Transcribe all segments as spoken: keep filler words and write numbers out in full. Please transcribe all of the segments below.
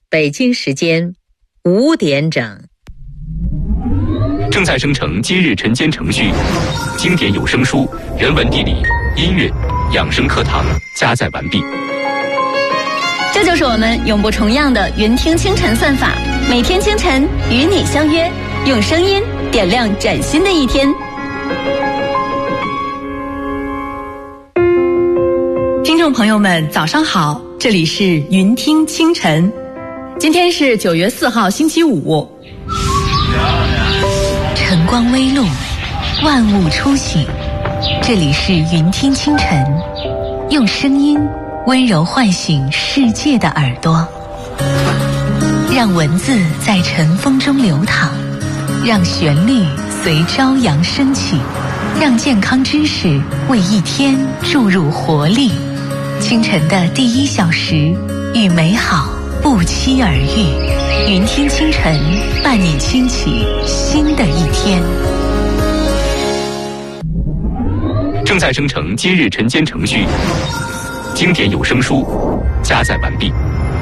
北京时间五点整。 正在生成今日晨间程序，经典有声书、人文地理、音乐、养生课堂加载完毕。 这就是我们永不重样的云听清晨算法，每天清晨与你相约，用声音点亮崭新的一天。 听众朋友们早上好，这里是云听清晨，今天是九月四号星期五。 晨光微露，万物初醒，这里是云听清晨，用声音温柔唤醒世界的耳朵，让文字在晨风中流淌，让旋律随朝阳升起，让健康知识为一天注入活力。清晨的第一小时，与美好不期而遇，云听清晨，伴你轻启新的一天。 正在生成今日晨间程序，经典有声书加载完毕。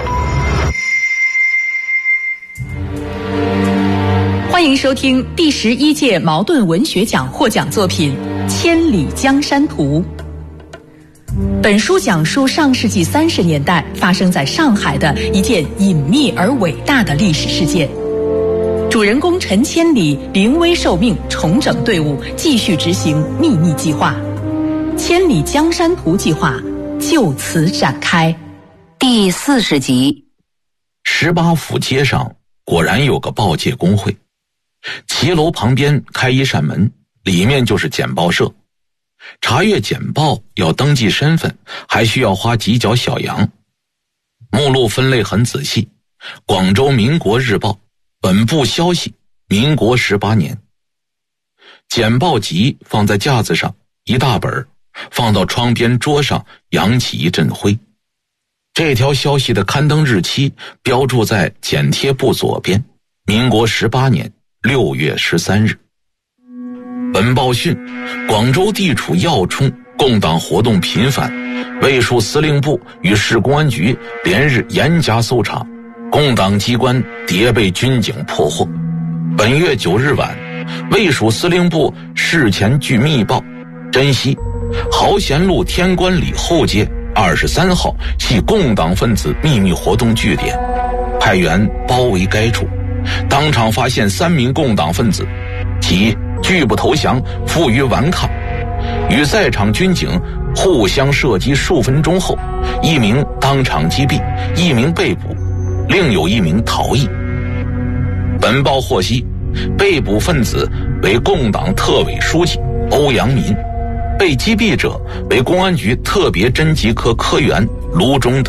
欢迎收听第十一届茅盾文学奖获奖作品《千里江山图》。本书讲述上世纪三十年代发生在上海的一件隐秘而伟大的历史事件。主人公陈千里临危受命，重整队伍，继续执行秘密计划。千里江山图计划就此展开。 第四十集。 十八府街上果然有个报界工会，骑楼旁边开一扇门，里面就是简报社。查阅简报要登记身份，还需要花几角小洋。目录分类很仔细，广州民国日报本部消息，民国十八年。简报集放在架子上，一大本，放到窗边桌上，扬起一阵灰。这条消息的刊登日期标注在剪贴簿左边，民国十八年六月十三日。本报讯，广州地处要冲，共党活动频繁，卫戍司令部与市公安局连日严加搜查，共党机关迭被军警破获。本月九日晚，卫戍司令部事前据密报，珍惜豪贤路天官里后街二十三号系共党分子秘密活动据点，派员包围该处，当场发现三名共党分子，其拒不投降，负隅顽抗，与在场军警互相射击数分钟后，一名当场击毙，一名被捕，另有一名逃逸。本报获悉，被捕分子为共党特委书记欧阳民，被击毙者为公安局特别侦缉科科员卢中德。